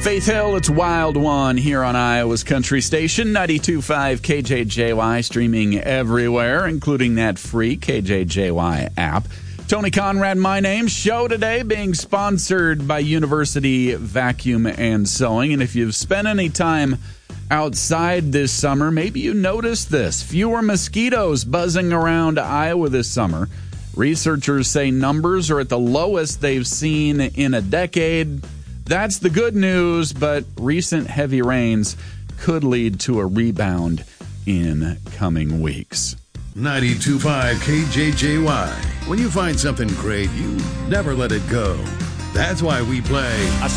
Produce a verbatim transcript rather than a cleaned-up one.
Faith Hill, it's Wild One here on Iowa's Country Station, ninety-two point five K J J Y, streaming everywhere, including that free K J J Y app. Tony Conrad, my name. Show today being sponsored by University Vacuum and Sewing. And if you've spent any time outside this summer, maybe you noticed this. Fewer mosquitoes buzzing around Iowa this summer. Researchers say numbers are at the lowest they've seen in a decade. That's the good news, but recent heavy rains could lead to a rebound in coming weeks. ninety-two point five K J J Y. When you find something great, you never let it go. That's why we play